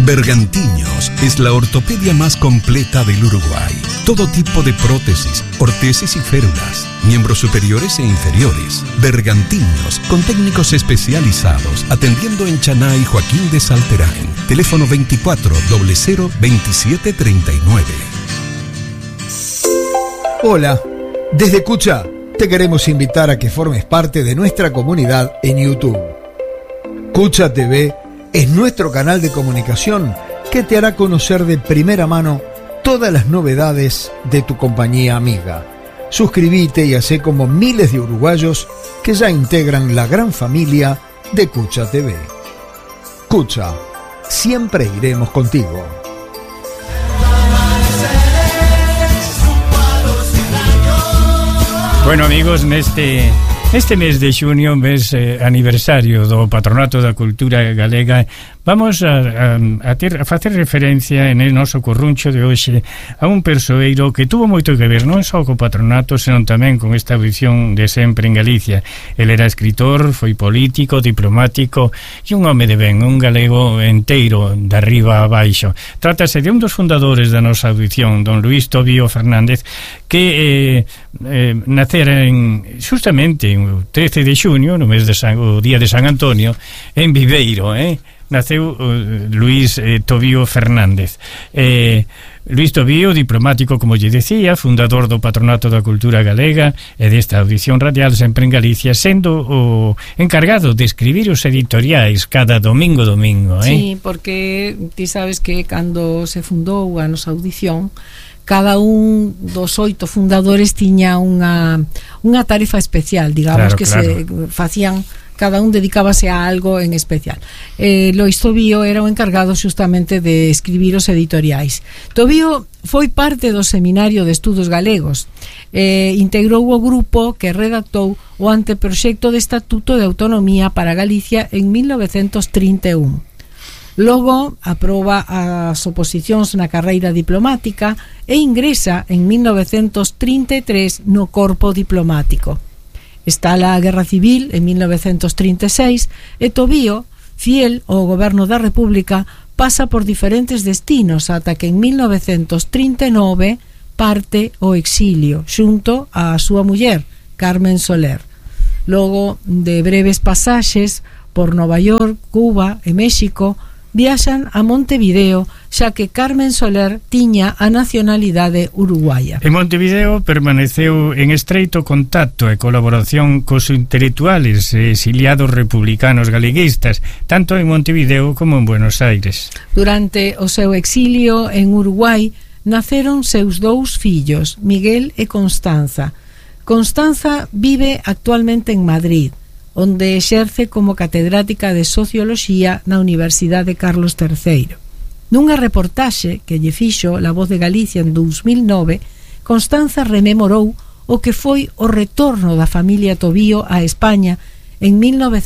Bergantiños es la ortopedia más completa del Uruguay. Todo tipo de prótesis, ortesis y férulas, miembros superiores e inferiores. Bergantiños, con técnicos especializados, atendiendo en Chaná y Joaquín de Salterán. Teléfono 24 00 27 39. Hola, desde Cucha te queremos invitar a que formes parte de nuestra comunidad en YouTube. Cucha TV es nuestro canal de comunicación que te hará conocer de primera mano todas las novedades de tu compañía amiga. Suscríbete y hacé como miles de uruguayos que ya integran la gran familia de Cucha TV. Cucha, siempre iremos contigo. Bueno, amigos, neste mes de xunio, mes aniversario do Patronato da Cultura Galega, vamos a facer referencia en el noso corruncho de hoxe a un persoeiro que tuvo moito que ver non só co patronato, senón tamén con esta audición de sempre en Galicia. El era escritor, foi político, diplomático e un home de ben, un galego enteiro de arriba a baixo. Trátase de un dos fundadores da nosa audición, don Luís Tobío Fernández, que nacera justamente o 13 de xunio, no mes de o día de San Antonio, en Viveiro, naceu Luís Tobío Fernández. Luís Tobío, diplomático, como lle decía, fundador do Patronato da Cultura Galega e desta audición radial sempre en Galicia, sendo o encargado de escribir os editoriais cada domingo. Sí, porque ti sabes que cando se fundou a nosa audición, cada un dos 8 fundadores tiña unha tarefa especial, digamos, claro, se facían, cada un dedicábase a algo en especial. Luís Tobío era o encargado justamente de escribir os editoriais. Tobío foi parte do Seminario de Estudos Galegos, integrou o grupo que redactou o anteproxecto de Estatuto de Autonomía para Galicia en 1931. Logo aproba as oposicións na carreira diplomática e ingresa en 1933 no corpo diplomático. Estala a Guerra Civil en 1936 e Tobío, fiel ao goberno da República, pasa por diferentes destinos ata que en 1939 parte ao exilio xunto á súa muller, Carmen Soler. Logo de breves pasaxes por Nova York, Cuba e México, viaxan a Montevideo, xa que Carmen Soler tiña a nacionalidade uruguaya. En Montevideo permaneceu en estreito contacto e colaboración cos intelectuales e exiliados republicanos galeguistas, tanto en Montevideo como en Buenos Aires. Durante o seu exilio en Uruguai naceron seus 2 fillos, Miguel e Constanza. Constanza vive actualmente en Madrid, onde exerce como catedrática de Socioloxía na Universidade Carlos III. Nunha reportaxe que lle fixo La Voz de Galicia en 2009, Constanza rememorou o que foi o retorno da familia Tobío a España en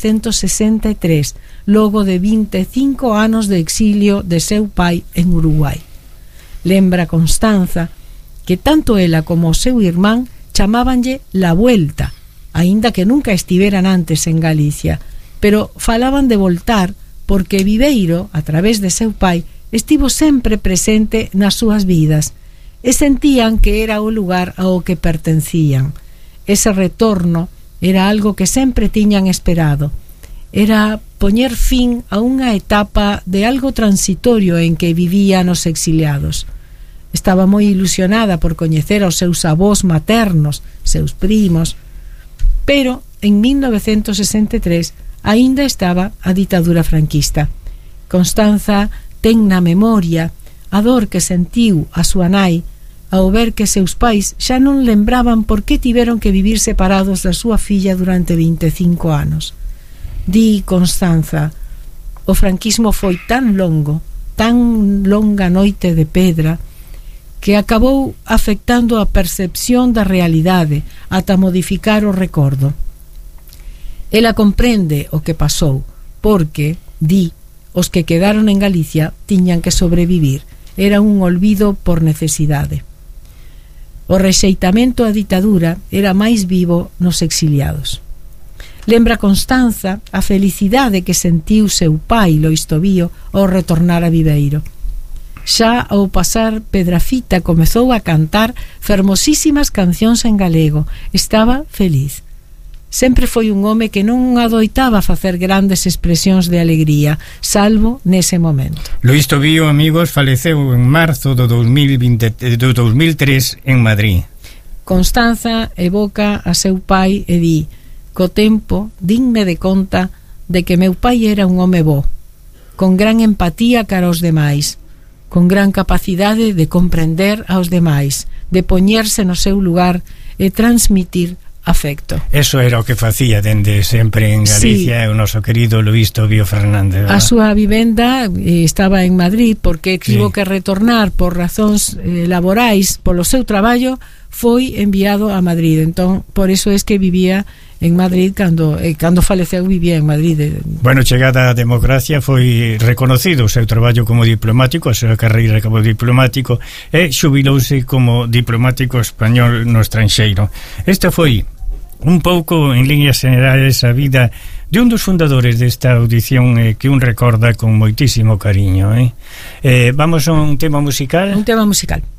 1963, logo de 25 anos de exilio de seu pai en Uruguai. Lembra Constanza que tanto ela como o seu irmán chamábanlle La Vuelta, aínda que nunca estiveran antes en Galicia, pero falaban de voltar porque Viveiro, a través de seu pai, estivo sempre presente nas súas vidas e sentían que era o lugar ao que pertencían. Ese retorno era algo que sempre tiñan esperado. Era poñer fin a unha etapa de algo transitorio en que vivían os exiliados. Estaba moi ilusionada por coñecer aos seus avós maternos, seus primos, pero en 1963 aínda estaba a ditadura franquista. Constanza ten na memoria a dor que sentiu a súa nai ao ver que seus pais xa non lembraban por que tiveron que vivir separados da súa filla durante 25 anos. Di Constanza: o franquismo foi tan longa noite de pedra, que acabou afectando a percepción da realidade ata modificar o recordo. Ela comprende o que pasou, porque, di, os que quedaron en Galicia tiñan que sobrevivir. Era un olvido por necesidade. O rexeitamento á ditadura era máis vivo nos exiliados. Lembra Constanza a felicidade que sentiu seu pai Lois Tobío ao retornar a Viveiro. Xa ao pasar Pedrafita comezou a cantar fermosísimas cancións en galego. Estaba feliz. Sempre foi un home que non adoitaba facer grandes expresións de alegría, salvo nese momento. Lois Tobío, amigos, faleceu en marzo do 2003 en Madrid. Constanza evoca a seu pai e di: co tempo dinme de conta de que meu pai era un home bo, con gran empatía cara aos demais, con gran capacidade de comprender aos demais, de poñerse no seu lugar e transmitir afecto. Eso era o que facía dende sempre en Galicia, sí. O noso querido Lois Tobío Fernández, ¿verdad? A súa vivenda estaba en Madrid porque tivo que retornar por razóns laborais, polo seu traballo foi enviado a Madrid. Entón, por eso es que vivía en Madrid cando faleceu, vivía en Madrid. Bueno, chegada a democracia foi reconocido o seu traballo como diplomático, a súa carreira como diplomático, e xubilouse como diplomático español no estranxeiro. Esta foi un pouco en líneas generales a vida de un dos fundadores desta audición que un recorda con moitísimo cariño. Vamos a un tema musical? Un tema musical.